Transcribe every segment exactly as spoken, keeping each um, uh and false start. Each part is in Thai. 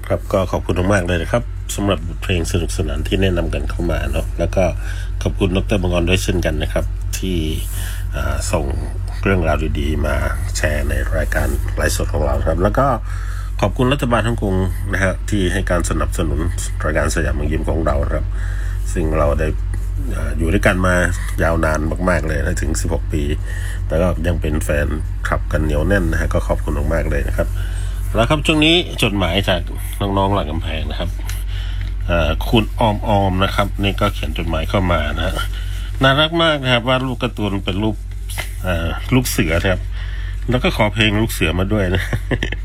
ครับก็ขอบคุณมากๆเลยนะครับสำหรับบทเพลงสนุกสนานที่แนะนำกันเข้ามาเนาะแล้วก็ขอบคุณดร.บังออนด้วยเช่นกันนะครับที่ส่งเรื่องราวดีๆมาแชร์ในรายการไลฟ์สดของเราครับแล้วก็ขอบคุณรัฐบาลฮ่องกงนะฮะที่ให้การสนับสนุนรายการสยามเมืองยิ้มของเราครับซึ่งเราได้อยู่ด้วยกันมายาวนานมากๆเลยนะถึงสิบหกปีแต่ก็ยังเป็นแฟนคลับกันเหนียวแน่นนะฮะก็ขอบคุณมากๆเลยนะครับแล้วครับช่วงนี้จดหมายจากน้องๆหลังกำแพงนะครับคุณออมออมนะครับนี่ก็เขียนจดหมายเข้ามานะฮะน่ารักมากนะครับว่าลูกการ์ตูนเป็นรูปลูกเสือครับแล้วก็ขอเพลงลูกเสือมาด้วยนะ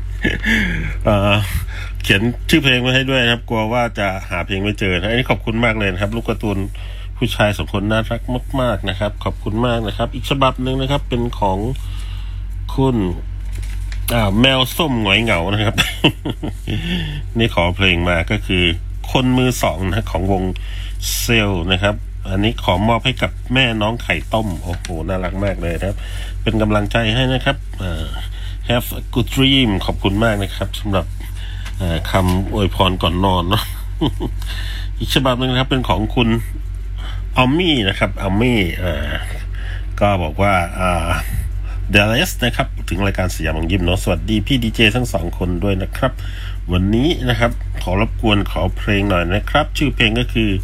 เขียนชื่อเพลงมาให้ด้วยนะครับกลัวว่าจะหาเพลงไม่เจอนะอันนี้ขอบคุณมากเลยนะครับลูกการ์ตูนผู้ชายสองคนน่ารักมากๆนะครับขอบคุณมากนะครับอีกฉบับหนึ่งนะครับเป็นของคุณอ่าแมวส้มหงอยเหงานะครับ นี่ขอเพลงมาก็คือคนมือสองนะของวงเซลนะครับอันนี้ขอมอบให้กับแม่น้องไข่ต้มโอ้โหน่ารักมากเลยครับเป็นกำลังใจให้นะครับอ่า Have a good dream ขอบคุณมากนะครับสำหรับคำอวยพรก่อนนอนเนาะ อีกฉบับหนึ่งนะครับเป็นของคุณอัมมี่นะครับอัมมี่อ่าก็บอกว่าอ่าเดลเลสนะครับถึงรายการสยามวงยิ้มเนาะสวัสดีพี่ดีเจทั้งสองคนด้วยนะครับวันนี้นะครับขอรบกวนขอเพลงหน่อยนะครับชื่อเพลงก็คือ